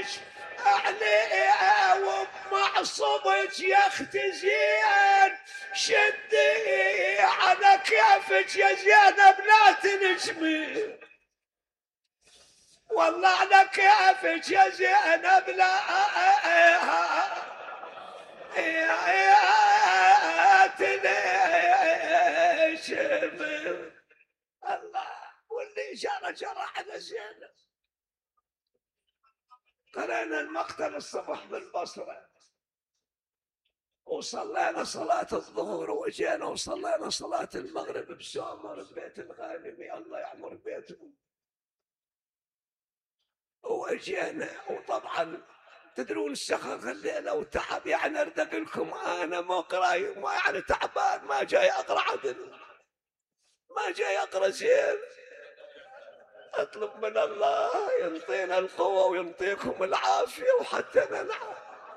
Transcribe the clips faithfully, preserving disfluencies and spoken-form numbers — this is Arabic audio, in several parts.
عليه ومعصبك يا اختي زين، شدي على كيفك يا زينب لا تنجمي، والله على كيفك يا زينب لا تنجمي. الله، واللي جرى جرى على زينب. قرأنا المقتل الصبح بالبصرة، وصلينا صلاة الظهر، وجينا وصلينا صلاة المغرب بسومر ببيت الغانمي الله يعمر بيتهم، وجينا. وطبعا تدرون السخخ الليلة وتعب، يعني ارد لكم انا ما قراي، ما يعني تعبان، ما جاي اقرا عدل، ما جاي اقرا زين. اطلب من الله ينطينا القوة وينطيكم العافية وحتى ننعم.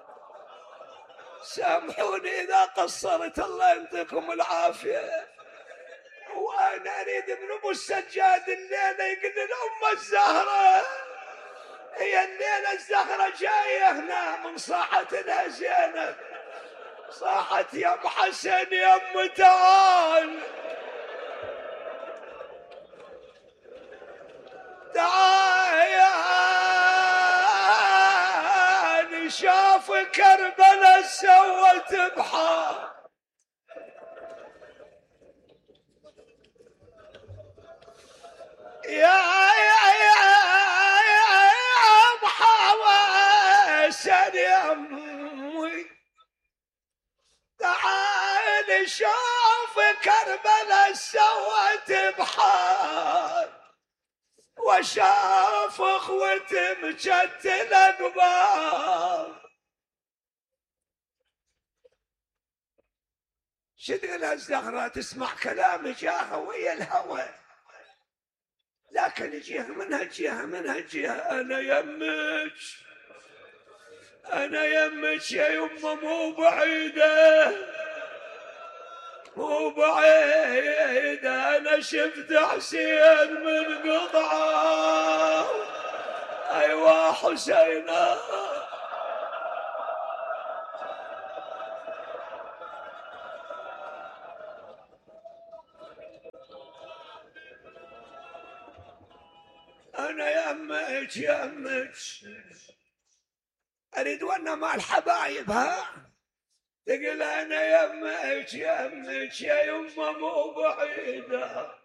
سامحوني إذا قصرت، الله ينطيكم العافية. وأنا أريد من أبو السجاد الليلة يقول الأمة الزهرة، هي الليلة الزهرة جاية هنا من صاحتنا زينب، صاحت يا أم حسن يا أم تعال تعال، شاف كربلاء سوت بحار، يا يا يا ام حسن يا امي تعال، شوف كربلاء سوت بحار، وشاف اخوتي مجتلة قبار. شدنا الزهرة تسمع كلام جاها ويا الهوى، لكن جهة منها جهة منها جهة. أنا يمك أنا يمك يا يمه، مو بعيدة مو بعيدة، أنا شفت حسين من قطعة، أيوة حسينة. أنا يمك يمك أريد وانا مع الحبايب، ها تقول أنا يمك يمك يا يمه مو بعيدة،